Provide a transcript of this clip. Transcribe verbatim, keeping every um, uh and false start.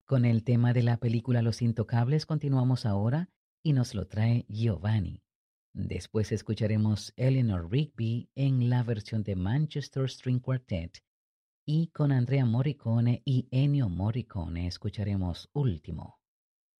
Con el tema de la película Los Intocables continuamos ahora y nos lo trae Giovanni. Después escucharemos Eleanor Rigby en la versión de Manchester String Quartet y con Andrea Morricone y Ennio Morricone escucharemos Último.